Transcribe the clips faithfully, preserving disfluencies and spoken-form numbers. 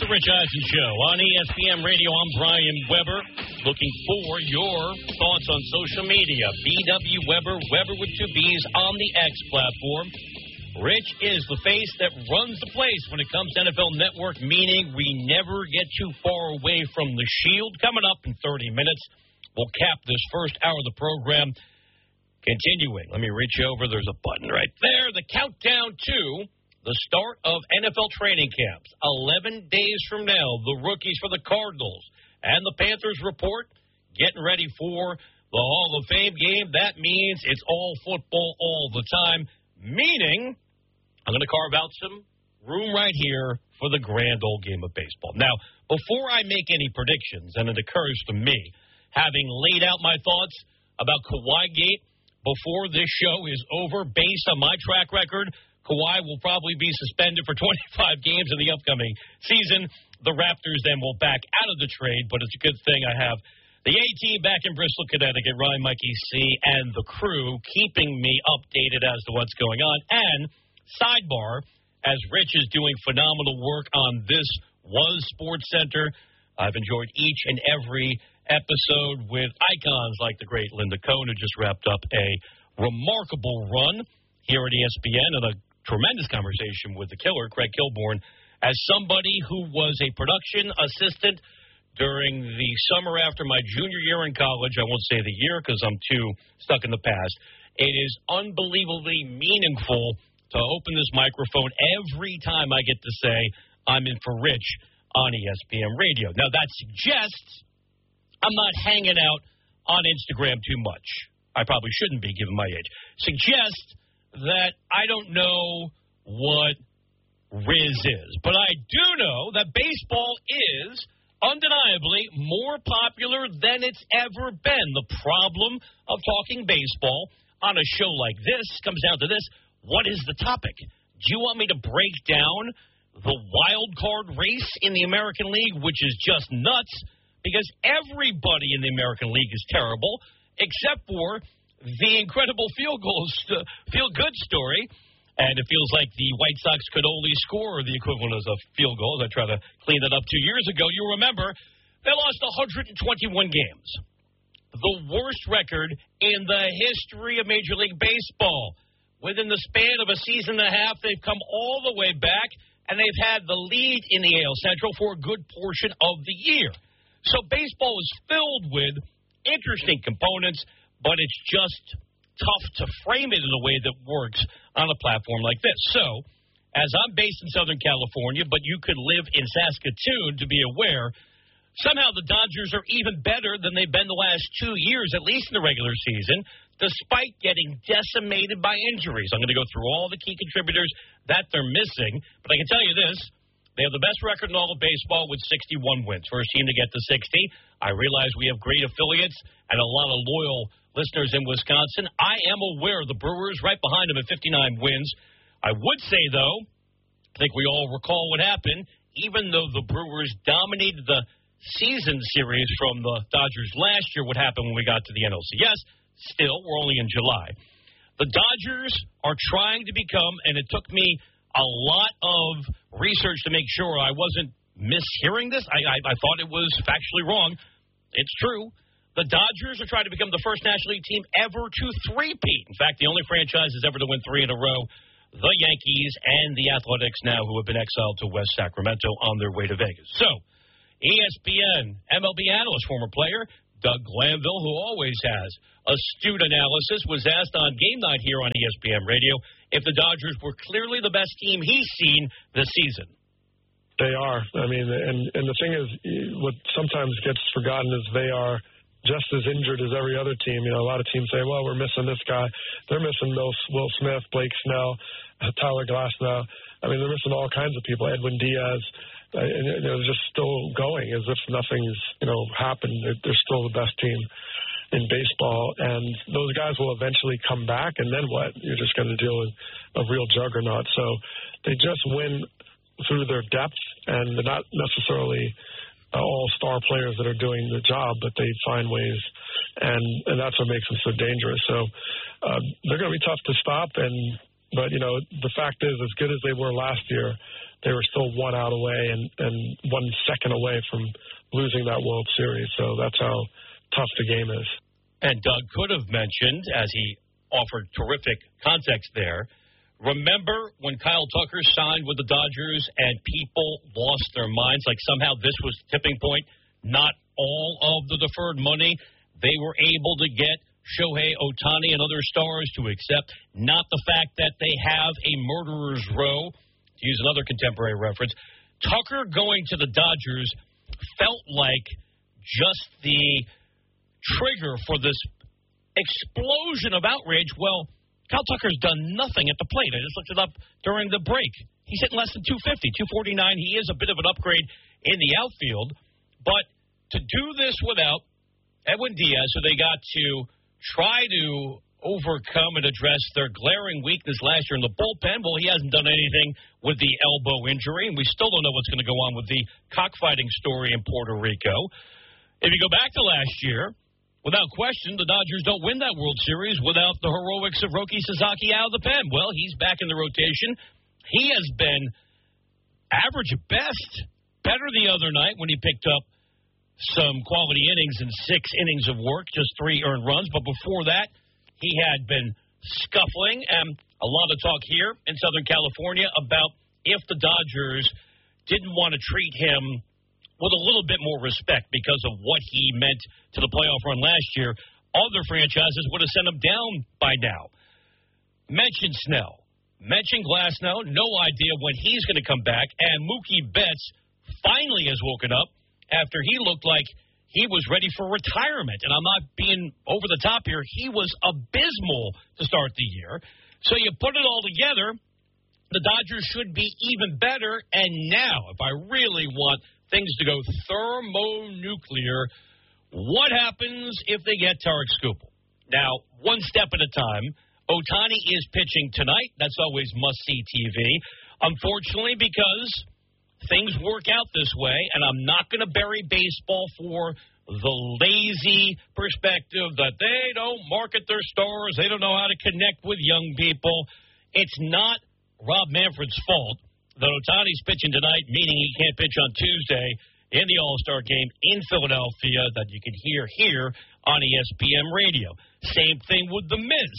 Rich Eisen Show on E S P N Radio. I'm Brian Weber, looking for your thoughts on social media. B W Weber, Weber with two B's on the X platform. Rich is the face that runs the place when it comes to N F L Network, meaning we never get too far away from the shield. Coming up in thirty minutes, we'll cap this first hour of the program. Continuing, let me reach over. There's a button right there. The countdown to the start of N F L training camps. eleven days from now, the rookies for the Cardinals and the Panthers report, getting ready for the Hall of Fame game. That means it's all football all the time, meaning I'm going to carve out some room right here for the grand old game of baseball. Now, before I make any predictions, and it occurs to me, having laid out my thoughts about Kawhi Gate before this show is over, based on my track record, Kawhi will probably be suspended for twenty-five games in the upcoming season. The Raptors then will back out of the trade, but it's a good thing I have the A-team back in Bristol, Connecticut, Ryan, Mikey C, and the crew keeping me updated as to what's going on. And sidebar, as Rich is doing phenomenal work on This Was Sports Center, I've enjoyed each and every episode with icons like the great Linda Cohn, who just wrapped up a remarkable run here at E S P N, and a tremendous conversation with the killer, Craig Kilborn, as somebody who was a production assistant during the summer after my junior year in college. I won't say the year because I'm too stuck in the past. It is unbelievably meaningful to open this microphone every time I get to say I'm in for Rich on E S P N Radio. Now, that suggests I'm not hanging out on Instagram too much. I probably shouldn't be, given my age. Suggests that I don't know what Riz is. But I do know that baseball is undeniably more popular than it's ever been. The problem of talking baseball on a show like this comes down to this. What is the topic? Do you want me to break down the wild card race in the American League, which is just nuts, because everybody in the American League is terrible, except for the incredible field goals, uh, feel-good story, and it feels like the White Sox could only score the equivalent of a field goal. I tried to clean that up two years ago. You remember, they lost one hundred twenty-one games. The worst record in the history of Major League Baseball. Within the span of a season and a half, they've come all the way back, and they've had the lead in the A L Central for a good portion of the year. So baseball is filled with interesting components, but it's just tough to frame it in a way that works on a platform like this. So, as I'm based in Southern California, but you could live in Saskatoon to be aware, somehow the Dodgers are even better than they've been the last two years, at least in the regular season, despite getting decimated by injuries. I'm going to go through all the key contributors that they're missing, but I can tell you this. They have the best record in all of baseball with sixty-one wins. First team to get to sixty. I realize we have great affiliates and a lot of loyal listeners in Wisconsin. I am aware of the Brewers right behind them at fifty-nine wins. I would say, though, I think we all recall what happened. Even though the Brewers dominated the season series from the Dodgers last year, what happened when we got to the N L C S? Still, we're only in July. The Dodgers are trying to become, and it took me a lot of research to make sure I wasn't mishearing this. I, I, I thought it was factually wrong. It's true. The Dodgers are trying to become the first National League team ever to three-peat. In fact, the only franchises ever to win three in a row, the Yankees and the Athletics now, who have been exiled to West Sacramento on their way to Vegas. So, E S P N M L B analyst, former player, Doug Glanville, who always has astute analysis, was asked on game night here on E S P N Radio if the Dodgers were clearly the best team he's seen this season. They are. I mean, and, and the thing is, what sometimes gets forgotten is they are just as injured as every other team. You know, a lot of teams say, well, we're missing this guy. They're missing Will, Will Smith, Blake Snell, Tyler Glasnow. I mean, they're missing all kinds of people, Edwin Diaz. Uh, and they're just still going as if nothing's, you know, happened. They're, they're still the best team in baseball, and those guys will eventually come back, and then what? You're just going to deal with a real juggernaut. So they just win through their depth, and they're not necessarily uh, all-star players that are doing the job, but they find ways, and, and that's what makes them so dangerous. So uh, they're going to be tough to stop, and but, you know, the fact is, as good as they were last year, they were still one out away and, and one second away from losing that World Series. So that's how tough the game is. And Doug could have mentioned, as he offered terrific context there, remember when Kyle Tucker signed with the Dodgers and people lost their minds, like somehow this was the tipping point? Not all of the deferred money they were able to get Shohei Ohtani and other stars to accept, not the fact that they have a murderer's row, to use another contemporary reference. Tucker going to the Dodgers felt like just the trigger for this explosion of outrage. Well, Kyle Tucker's done nothing at the plate. I just looked it up during the break. He's hitting less than two fifty, two forty-nine. He is a bit of an upgrade in the outfield. But to do this without Edwin Diaz, so they got to try to overcome and address their glaring weakness last year in the bullpen. Well, he hasn't done anything with the elbow injury, and we still don't know what's going to go on with the cockfighting story in Puerto Rico. If you go back to last year, without question, the Dodgers don't win that World Series without the heroics of Roki Sasaki out of the pen. Well, he's back in the rotation. He has been average at best, better the other night when he picked up some quality innings and six innings of work, just three earned runs. But before that, he had been scuffling. And a lot of talk here in Southern California about if the Dodgers didn't want to treat him with a little bit more respect because of what he meant to the playoff run last year, other franchises would have sent him down by now. Mention Snell. Mention Glasnow. No idea when he's going to come back. And Mookie Betts finally has woken up after he looked like he was ready for retirement. And I'm not being over the top here. He was abysmal to start the year. So you put it all together, the Dodgers should be even better. And now, if I really want things to go thermonuclear, what happens if they get Tarik Skubal? Now, one step at a time. Ohtani is pitching tonight. That's always must-see T V. Unfortunately, because things work out this way, and I'm not going to bury baseball for the lazy perspective that they don't market their stars, they don't know how to connect with young people. It's not Rob Manfred's fault that Ohtani's pitching tonight, meaning he can't pitch on Tuesday in the All-Star game in Philadelphia that you can hear here on E S P N Radio. Same thing with The Miz,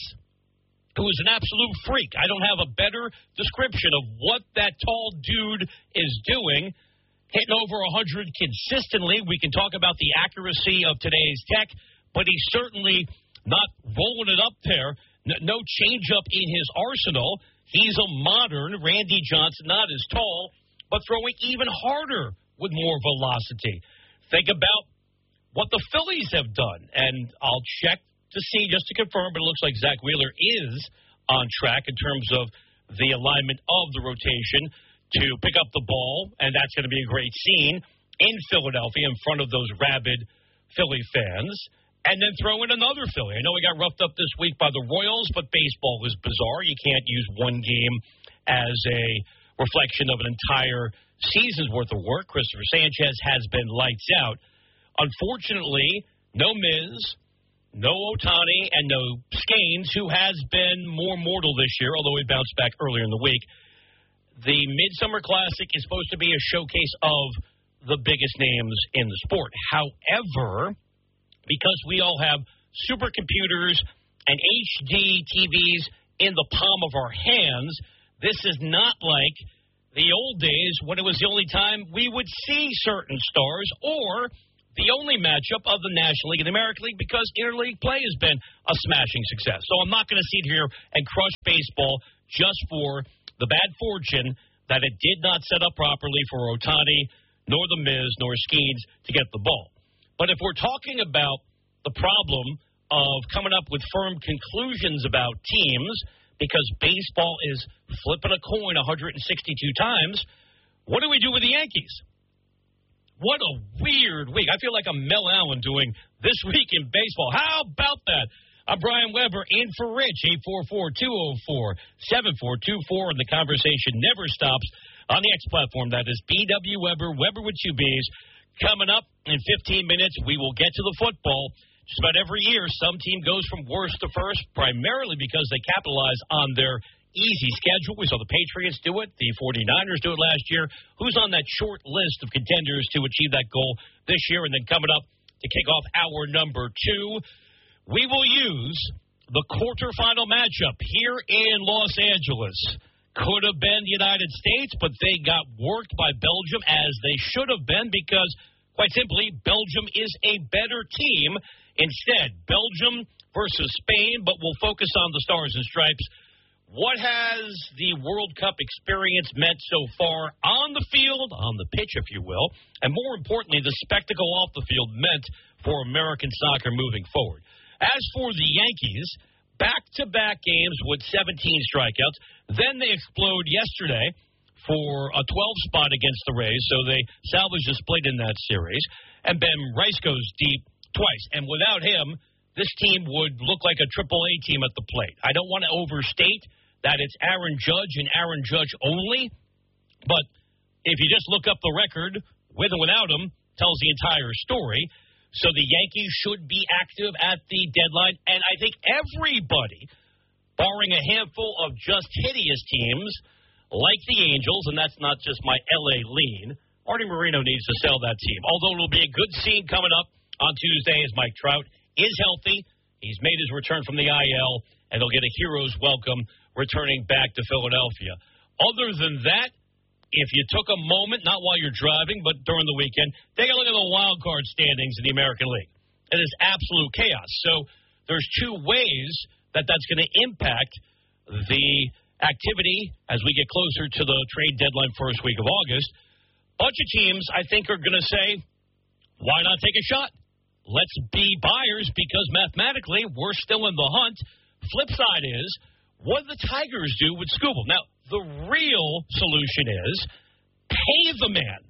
who is an absolute freak. I don't have a better description of what that tall dude is doing, hitting over one hundred consistently. We can talk about the accuracy of today's tech, but he's certainly not rolling it up there. No change-up in his arsenal. He's a modern Randy Johnson, not as tall, but throwing even harder with more velocity. Think about what the Phillies have done, and I'll check to see, just to confirm, but it looks like Zach Wheeler is on track in terms of the alignment of the rotation to pick up the ball, and that's going to be a great scene in Philadelphia in front of those rabid Philly fans, and then throw in another Philly. I know we got roughed up this week by the Royals, but baseball is bizarre. You can't use one game as a reflection of an entire season's worth of work. Christopher Sanchez has been lights out. Unfortunately, no Miz, no Ohtani, and no Scanes, who has been more mortal this year, although he bounced back earlier in the week. The Midsummer Classic is supposed to be a showcase of the biggest names in the sport. However, because we all have supercomputers and H D T Vs in the palm of our hands, this is not like the old days when it was the only time we would see certain stars, or the only matchup of the National League and the American League, because interleague play has been a smashing success. So I'm not going to sit here and crush baseball just for the bad fortune that it did not set up properly for Ohtani, nor the Miz, nor Skeens to get the ball. But if we're talking about the problem of coming up with firm conclusions about teams, because baseball is flipping a coin one hundred sixty-two times, what do we do with the Yankees? What a weird week. I feel like I'm Mel Allen doing This Week in Baseball. How about that? I'm Brian Weber, in for Rich, eight four four, two oh four, seven four two four, and the conversation never stops on the X platform. That is B W Weber, Weber with two B's. Coming up in fifteen minutes, we will get to the football. Just about every year, some team goes from worst to first, primarily because they capitalize on their easy schedule. We saw the Patriots do it. The 49ers do it last year. Who's on that short list of contenders to achieve that goal this year? And then coming up to kick off hour number two, we will use the quarterfinal matchup here in Los Angeles. Could have been the United States, but they got worked by Belgium, as they should have been, because, quite simply, Belgium is a better team. Instead, Belgium versus Spain, but we'll focus on the Stars and Stripes. What has the World Cup experience meant so far on the field, on the pitch, if you will, and more importantly, the spectacle off the field meant for American soccer moving forward? As for the Yankees, back-to-back games with seventeen strikeouts. Then they explode yesterday for a twelve spot against the Rays, so they salvaged a split in that series. And Ben Rice goes deep twice. And without him, this team would look like a triple A team at the plate. I don't want to overstate that it's Aaron Judge and Aaron Judge only, but if you just look up the record, with and without him, tells the entire story. So the Yankees should be active at the deadline, and I think everybody, barring a handful of just hideous teams like the Angels, and that's not just my L A lean, Artie Moreno needs to sell that team. Although it'll be a good scene coming up on Tuesday as Mike Trout is healthy. He's made his return from the I L, and he'll get a hero's welcome returning back to Philadelphia. Other than that, if you took a moment, not while you're driving, but during the weekend, take a look at the wild card standings in the American League. It is absolute chaos. So there's two ways that that's going to impact the activity as we get closer to the trade deadline first week of August. Bunch of teams, I think, are going to say, why not take a shot? Let's be buyers because mathematically we're still in the hunt. Flip side is, what do the Tigers do with Skubal? Now, the real solution is pay the man.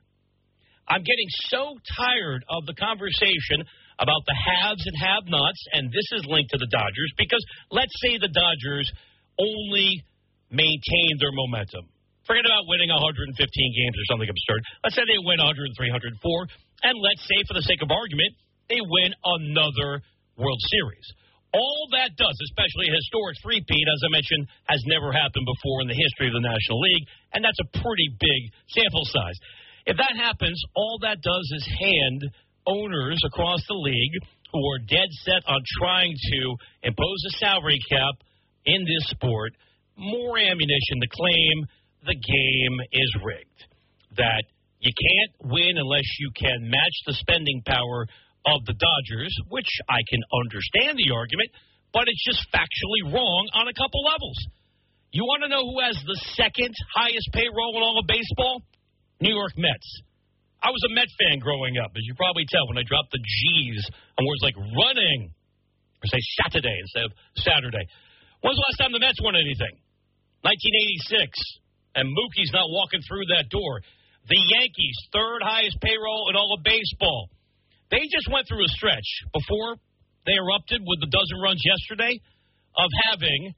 I'm getting so tired of the conversation about the haves and have-nots, and this is linked to the Dodgers, because let's say the Dodgers only maintain their momentum. Forget about winning one hundred fifteen games or something absurd. Let's say they win one hundred three, one hundred four, and let's say, for the sake of argument, they win another World Series. All that does, especially a historic three-peat, as I mentioned, has never happened before in the history of the National League, and that's a pretty big sample size. If that happens, all that does is hand owners across the league who are dead set on trying to impose a salary cap in this sport more ammunition to claim the game is rigged, that you can't win unless you can match the spending power of the Dodgers, which I can understand the argument, but it's just factually wrong on a couple levels. You want to know who has the second highest payroll in all of baseball? New York Mets. I was a Met fan growing up, as you probably tell when I dropped the G's on words like running, or say Saturday instead of Saturday. When's the last time the Mets won anything? nineteen eighty-six, and Mookie's not walking through that door. The Yankees, third highest payroll in all of baseball. They just went through a stretch before they erupted with the dozen runs yesterday of having,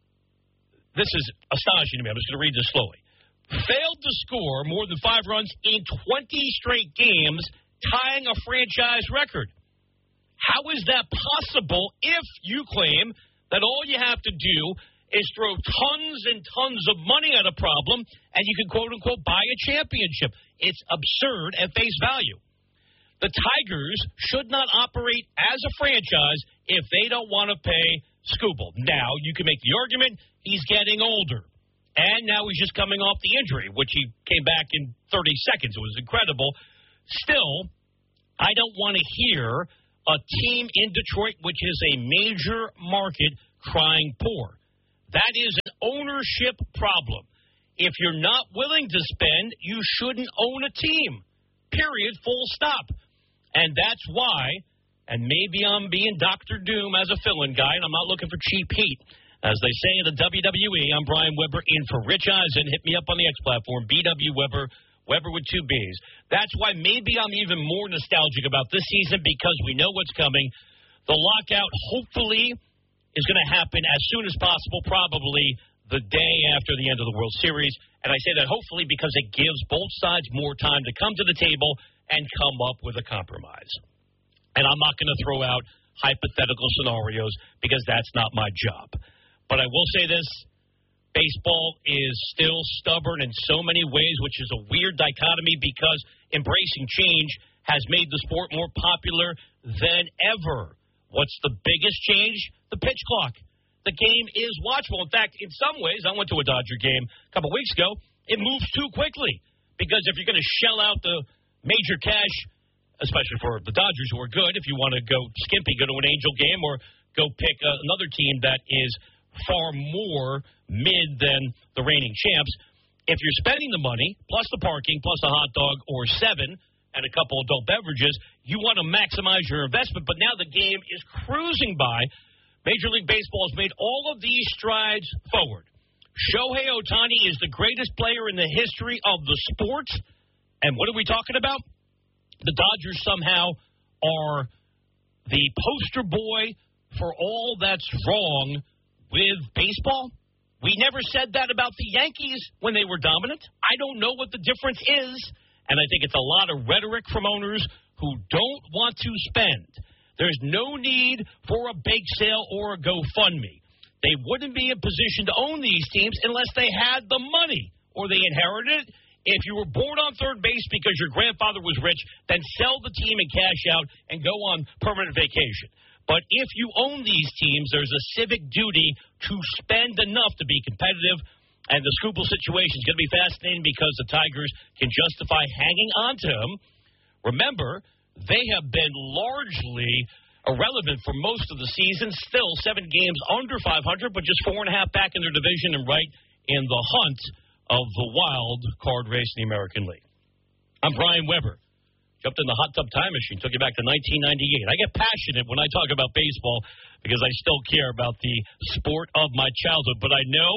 this is astonishing to me, I'm just going to read this slowly, failed to score more than five runs in twenty straight games, tying a franchise record. How is that possible if you claim that all you have to do is throw tons and tons of money at a problem and you can quote-unquote buy a championship? It's absurd at face value. The Tigers should not operate as a franchise if they don't want to pay Skubal. Now, you can make the argument he's getting older. And now he's just coming off the injury, which he came back in thirty seconds. It was incredible. Still, I don't want to hear a team in Detroit, which is a major market, crying poor. That is an ownership problem. If you're not willing to spend, you shouldn't own a team. Period. Full stop. And that's why, and maybe I'm being Doctor Doom as a fill-in guy, and I'm not looking for cheap heat. As they say in the W W E, I'm Brian Weber in for Rich Eisen. Hit me up on the X platform, B W Weber, Weber with two B's. That's why maybe I'm even more nostalgic about this season, because we know what's coming. The lockout, hopefully, is going to happen as soon as possible, probably the day after the end of the World Series. And I say that hopefully because it gives both sides more time to come to the table and come up with a compromise. And I'm not going to throw out hypothetical scenarios because that's not my job. But I will say this, Baseball is still stubborn in so many ways, which is a weird dichotomy because embracing change has made the sport more popular than ever. What's the biggest change? The pitch clock. The game is watchable. In fact, in some ways, I went to a Dodger game a couple weeks ago. It moves too quickly because if you're going to shell out the major cash, especially for the Dodgers who are good, if you want to go skimpy, go to an Angel game or go pick uh, another team that is far more mid than the reigning champs. If you're spending the money, plus the parking, plus a hot dog or seven and a couple adult beverages, you want to maximize your investment. But now the game is cruising by. Major League Baseball has made all of these strides forward. Shohei Ohtani is the greatest player in the history of the sport. And what are we talking about? The Dodgers somehow are the poster boy for all that's wrong with baseball. We never said that about the Yankees when they were dominant. I don't know what the difference is, and I think it's a lot of rhetoric from owners who don't want to spend. There's no need for a bake sale or a GoFundMe. They wouldn't be in position to own these teams unless they had the money or they inherited it. If you were born on third base because your grandfather was rich, then sell the team and cash out and go on permanent vacation. But if you own these teams, there's a civic duty to spend enough to be competitive. And the Scoopel situation is going to be fascinating because the Tigers can justify hanging on to him. Remember, they have been largely irrelevant for most of the season. Still seven games under five hundred, but just four and a half back in their division and right in the hunt of the wild card race in the American League. I'm Brian Weber. Jumped in the hot tub time machine, took you back to nineteen ninety-eight. I get passionate when I talk about baseball because I still care about the sport of my childhood. But I know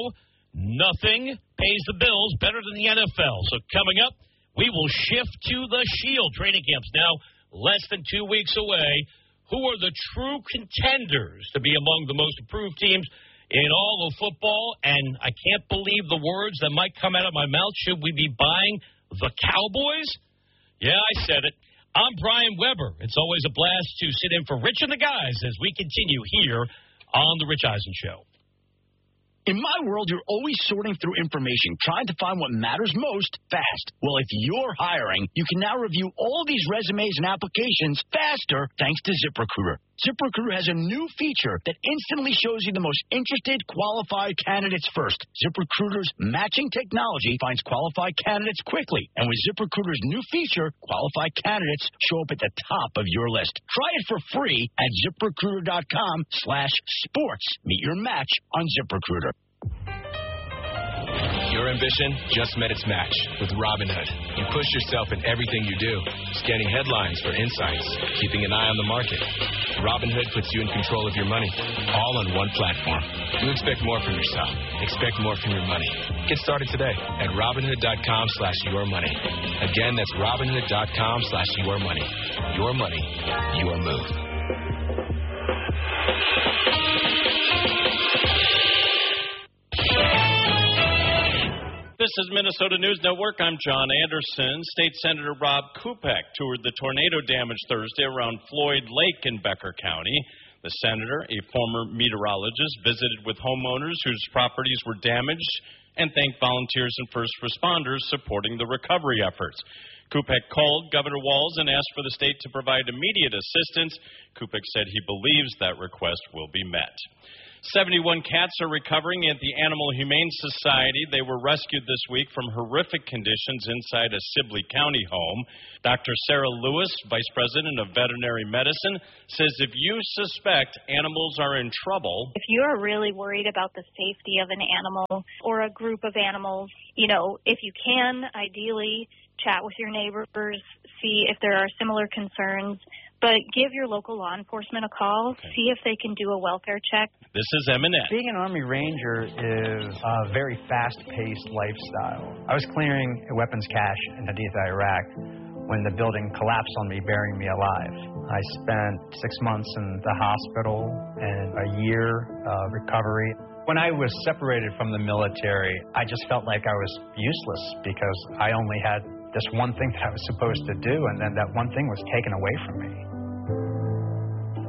nothing pays the bills better than the N F L. So coming up, we will shift to the Shield. Training camp's now less than two weeks away. Who are the true contenders to be among the most improved teams in all of football? And I can't believe the words that might come out of my mouth. Should we be buying the Cowboys? Yeah, I said it. I'm Brian Weber. It's always a blast to sit in for Rich and the guys as we continue here on The Rich Eisen Show. In my world, you're always sorting through information, trying to find what matters most fast. Well, if you're hiring, you can now review all these resumes and applications faster thanks to ZipRecruiter. ZipRecruiter has a new feature that instantly shows you the most interested, qualified candidates first. ZipRecruiter's matching technology finds qualified candidates quickly. And with ZipRecruiter's new feature, qualified candidates show up at the top of your list. Try it for free at ZipRecruiter.com slash sports. Meet your match on ZipRecruiter. Your ambition just met its match with Robinhood. You push yourself in everything you do, scanning headlines for insights, keeping an eye on the market. Robinhood puts you in control of your money, all on one platform. You expect more from yourself. Expect more from your money. Get started today at Robinhood.com slash your money. Again, that's Robinhood.com slash your money. Your money, your move. This is Minnesota News Network. I'm John Anderson. State Senator Rob Kupek toured the tornado damage Thursday around Floyd Lake in Becker County. The senator, a former meteorologist, visited with homeowners whose properties were damaged and thanked volunteers and first responders supporting the recovery efforts. Kupek called Governor Walz and asked for the state to provide immediate assistance. Kupek said he believes that request will be met. seventy-one cats are recovering at the Animal Humane Society. They were rescued this week from horrific conditions inside a Sibley County home. Doctor Sarah Lewis, Vice President of Veterinary Medicine, says if you suspect animals are in trouble... If you are really worried about the safety of an animal or a group of animals, you know, if you can, ideally chat with your neighbors, see if there are similar concerns. But give your local law enforcement a call, okay. See if they can do a welfare check. This is M and N. Being an Army Ranger is a very fast-paced lifestyle. I was clearing a weapons cache in Haditha, Iraq, when the building collapsed on me, burying me alive. I spent six months in the hospital and a year of recovery. When I was separated from the military, I just felt like I was useless because I only had this one thing that I was supposed to do, and then that one thing was taken away from me.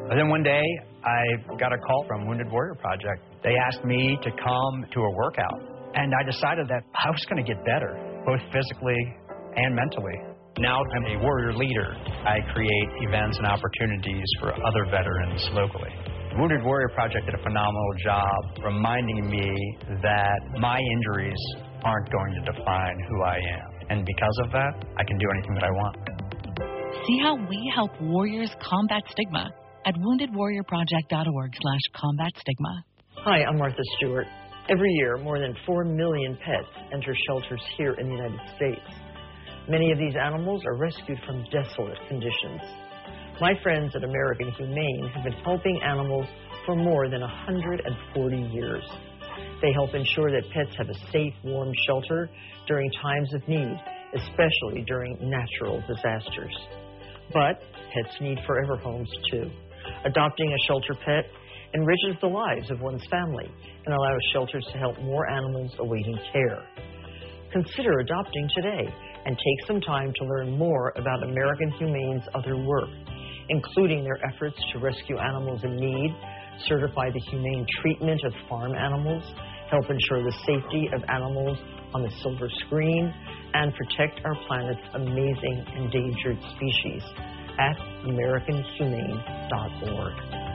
But then one day, I got a call from Wounded Warrior Project. They asked me to come to a workout, and I decided that I was going to get better, both physically and mentally. Now I'm a warrior leader. I create events and opportunities for other veterans locally. Wounded Warrior Project did a phenomenal job reminding me that my injuries aren't going to define who I am. And because of that, I can do anything that I want. See how we help warriors combat stigma at wounded warrior project dot org slash combat stigma. Hi, I'm Martha Stewart. Every year, more than four million pets enter shelters here in the United States. Many of these animals are rescued from desolate conditions. My friends at American Humane have been helping animals for more than one hundred forty years. They help ensure that pets have a safe, warm shelter during times of need, especially during natural disasters. But pets need forever homes, too. Adopting a shelter pet enriches the lives of one's family and allows shelters to help more animals awaiting care. Consider adopting today and take some time to learn more about American Humane's other work, including their efforts to rescue animals in need, certify the humane treatment of farm animals, help ensure the safety of animals on the silver screen, and protect our planet's amazing endangered species at american humane dot org.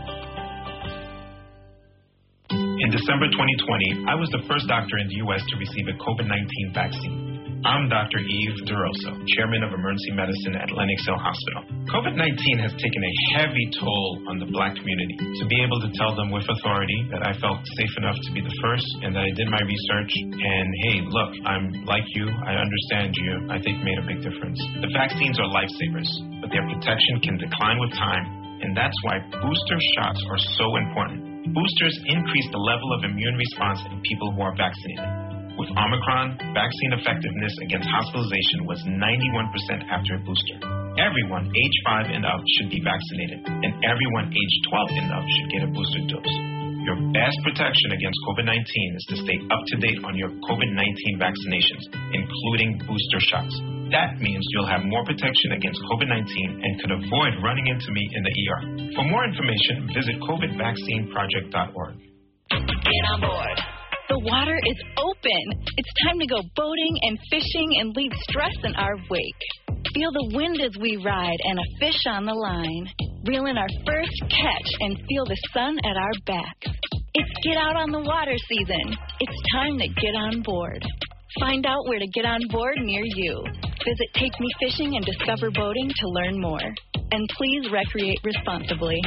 In December twenty twenty, I was the first doctor in the U S to receive a COVID nineteen vaccine. I'm Doctor Eve DeRosa, Chairman of Emergency Medicine at Lenox Hill Hospital. COVID nineteen has taken a heavy toll on the Black community. To be able to tell them with authority that I felt safe enough to be the first and that I did my research and, hey, look, I'm like you, I understand you, I think made a big difference. The vaccines are lifesavers, but their protection can decline with time, and that's why booster shots are so important. Boosters increase the level of immune response in people who are vaccinated. With Omicron, vaccine effectiveness against hospitalization was ninety-one percent after a booster. Everyone age five and up should be vaccinated, and everyone age twelve and up should get a booster dose. Your best protection against COVID nineteen is to stay up to date on your COVID nineteen vaccinations, including booster shots. That means you'll have more protection against COVID nineteen and could avoid running into me in the E R. For more information, visit covid vaccine project dot org. Get on board. The water is open. It's time to go boating and fishing and leave stress in our wake. Feel the wind as we ride and a fish on the line. Reel in our first catch and feel the sun at our backs. It's get out on the water season. It's time to get on board. Find out where to get on board near you. Visit Take Me Fishing and Discover Boating to learn more. And please recreate responsibly.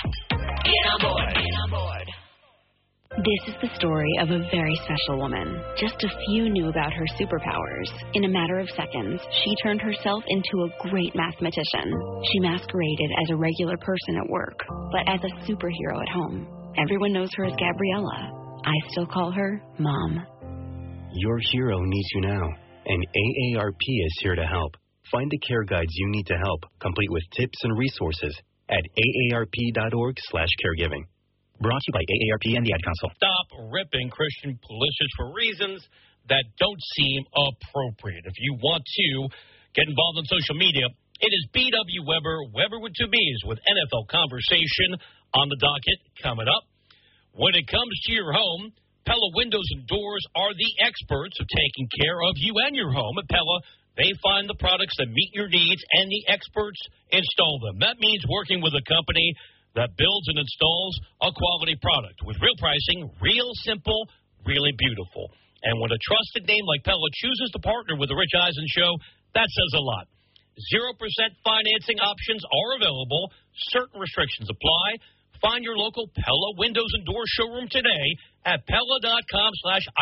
Get on board. Get on board. This is the story of a very special woman. Just a few knew about her superpowers. In a matter of seconds, she turned herself into a great mathematician. She masqueraded as a regular person at work, but as a superhero at home. Everyone knows her as Gabriella. I still call her Mom. Your hero needs you now, and A A R P is here to help. Find the care guides you need to help, complete with tips and resources at A A R P dot org slash caregiving. Brought to you by A A R P and the Ad Council. Stop ripping Christian Pulisic for reasons that don't seem appropriate. If you want to get involved in social media, it is B W Weber, Weber with two B's, with N F L Conversation on the docket coming up. When it comes to your home, Pella Windows and Doors are the experts of taking care of you and your home. At Pella, they find the products that meet your needs, and the experts install them. That means working with a company that builds and installs a quality product with real pricing, real simple, really beautiful. And when a trusted name like Pella chooses to partner with the Rich Eisen Show, that says a lot. zero percent financing options are available. Certain restrictions apply. Find your local Pella Windows and Doors showroom today at Pella dot com slash